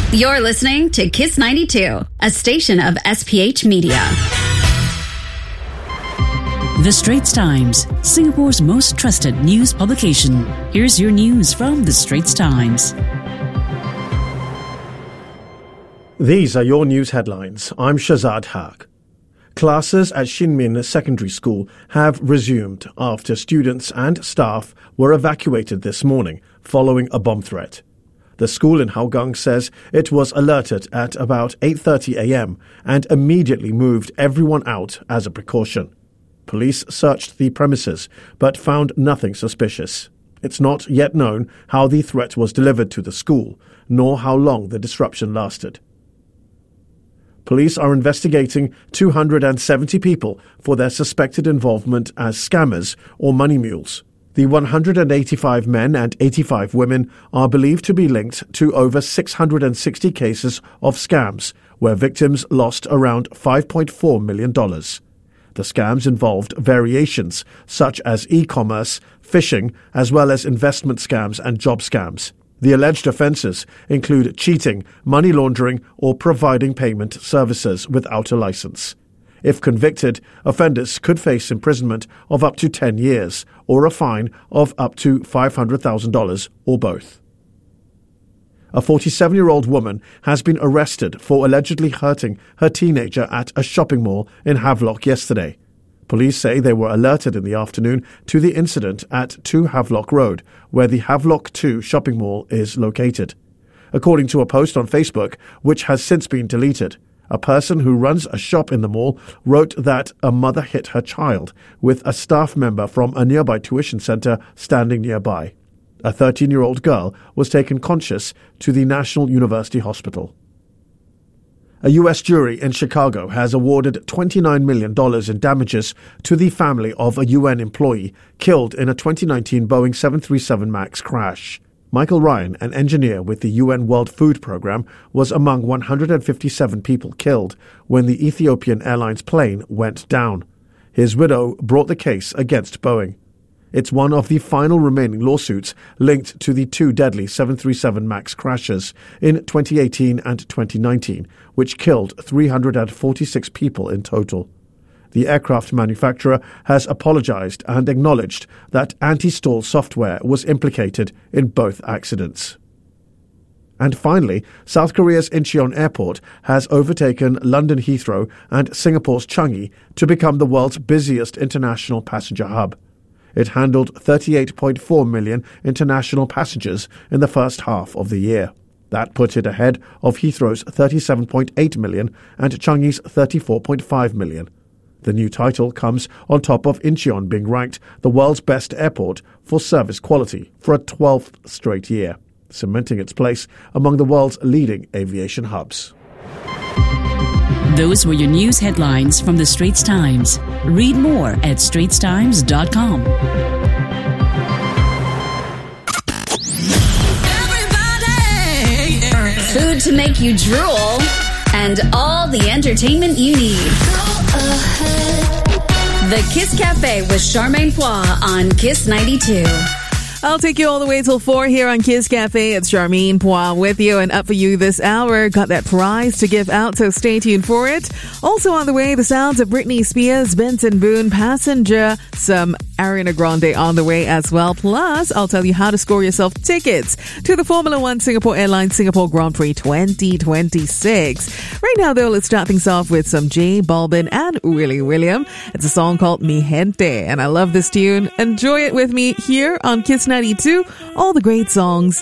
You're listening to Kiss 92, a station of SPH Media. The Straits Times, Singapore's most trusted news publication. Here's your news from The Straits Times. These are your news headlines. I'm Shazad Haq. Classes at Shin Min Secondary School have resumed after students and staff were evacuated this morning following a bomb threat. The school in Hougang says it was alerted at about 8:30 a.m. and immediately moved everyone out as a precaution. Police searched the premises but found nothing suspicious. It's not yet known how the threat was delivered to the school, nor how long the disruption lasted. Police are investigating 270 people for their suspected involvement as scammers or money mules. The 185 men and 85 women are believed to be linked to over 660 cases of scams, where victims lost around $5.4 million. The scams involved variations such as e-commerce, phishing, as well as investment scams and job scams. The alleged offences include cheating, money laundering, or providing payment services without a licence. If convicted, offenders could face imprisonment of up to 10 years or a fine of up to $500,000 or both. A 47-year-old woman has been arrested for allegedly hurting her teenager at a shopping mall in Havelock yesterday. Police say they were alerted in the afternoon to the incident at 2 Havelock Road, where the Havelock 2 shopping mall is located. According to a post on Facebook, which has since been deleted, a person who runs a shop in the mall wrote that a mother hit her child, with a staff member from a nearby tuition centre standing nearby. A 13-year-old girl was taken conscious to the National University Hospital. A U.S. jury in Chicago has awarded $29 million in damages to the family of a UN employee killed in a 2019 Boeing 737 MAX crash. Michael Ryan, an engineer with the UN World Food Programme, was among 157 people killed when the Ethiopian Airlines plane went down. His widow brought the case against Boeing. It's one of the final remaining lawsuits linked to the two deadly 737 MAX crashes in 2018 and 2019, which killed 346 people in total. The aircraft manufacturer has apologized and acknowledged that anti-stall software was implicated in both accidents. And finally, South Korea's Incheon Airport has overtaken London Heathrow and Singapore's Changi to become the world's busiest international passenger hub. It handled 38.4 million international passengers in the first half of the year. That put it ahead of Heathrow's 37.8 million and Changi's 34.5 million. The new title comes on top of Incheon being ranked the world's best airport for service quality for a 12th straight year, cementing its place among the world's leading aviation hubs. Those were your news headlines from The Straits Times. Read more at straitstimes.com. Food to make you drool, and all the entertainment you need. The Kiss Cafe with Charmaine Pois on Kiss 92. I'll take you all the way till 4 here on Kiss Cafe. It's Charmaine Pois with you, and up for you this hour. Got that prize to give out, so stay tuned for it. Also on the way, the sounds of Britney Spears, Benson Boone, Passenger, some Ariana Grande on the way as well. Plus, I'll tell you how to score yourself tickets to the Formula One Singapore Airlines Singapore Grand Prix 2026. Right now, though, let's start things off with some J Balvin and Willie William. It's a song called Mi Gente, and I love this tune. Enjoy it with me here on Kiss 92. All the great songs